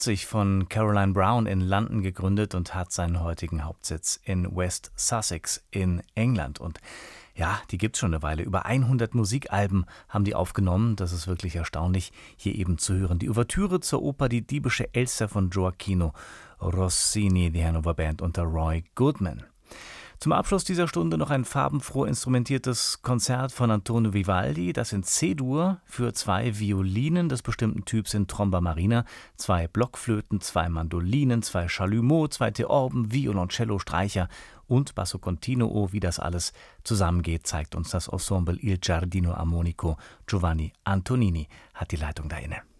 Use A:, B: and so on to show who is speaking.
A: 1980 von Caroline Brown in London gegründet und hat seinen heutigen Hauptsitz in West Sussex in England. Und ja, die gibt's schon eine Weile. Über 100 Musikalben haben die aufgenommen. Das ist wirklich erstaunlich, hier eben zu hören. Die Ouvertüre zur Oper Die diebische Elster von Gioacchino Rossini, die Hannover Band unter Roy Goodman. Zum Abschluss dieser Stunde noch ein farbenfroh instrumentiertes Konzert von Antonio Vivaldi, das in C-Dur für 2 Violinen des bestimmten Typs in Tromba Marina, 2 Blockflöten, 2 Mandolinen, 2 Chalumeau, 2 Theorben, Violoncello, Streicher und Basso Continuo. Wie das alles zusammengeht, zeigt uns das Ensemble Il Giardino Armonico. Giovanni Antonini hat die Leitung da inne.